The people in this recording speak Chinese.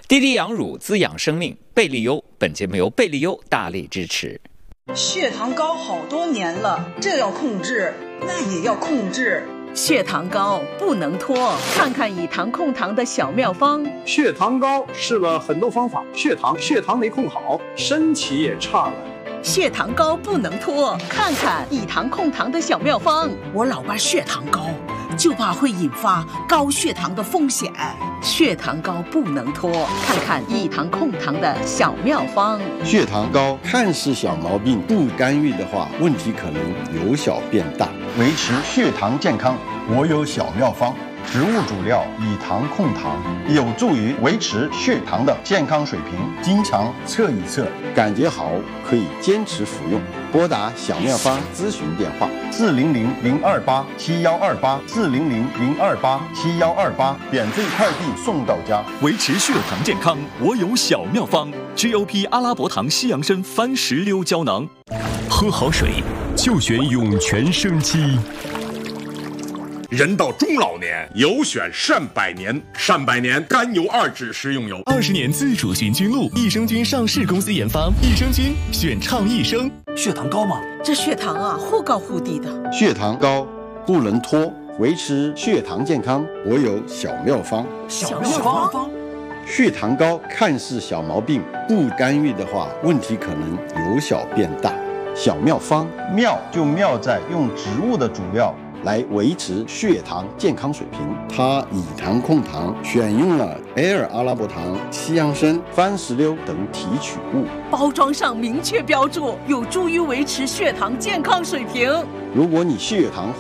滴滴养乳滋养生命，贝利优。本节目由贝利优大力支持。 血糖高好多年了，这要控制，那也要控制。 血糖高不能拖，看看以糖控糖的小妙方。 血糖高试了很多方法，血糖没控好，身体也差了。 血糖高不能拖，看看以糖控糖的小妙方。 我老爸血糖高，就怕会引发高血糖的风险。 血糖高不能拖，看看以糖控糖的小妙方。 血糖高看似小毛病，不干预的话，问题可能由小变大。 维持血糖健康，我有小妙方。植物主料以糖控糖，有助于维持血糖的健康水平。经常测一测， 感觉好可以坚持服用。拨打小妙方咨询电话 400-028-7128，400-028-7128，免费快递送到家。 维持血糖健康，我有小妙方。GOP 阿拉伯糖西洋参番石榴胶囊，喝好水就选涌泉生机。 人到中老年，有选善百年。善百年甘油2酯食用油 ，20年自主寻菌露，益生菌上市公司研发，益生菌选畅益生。 血糖高吗？ 这血糖啊，忽高忽低的。 血糖高不能拖，维持血糖健康，我有小妙方。 小妙方。 血糖高看似小毛病，不干预的话，问题可能由小变大。小妙方， 妙就妙在用植物的主料来维持血糖健康水平。它以糖控糖，选用了Air阿拉伯糖、西洋参、番石榴等提取物， 包装上明确标注，有助于维持血糖健康水平。 如果你血糖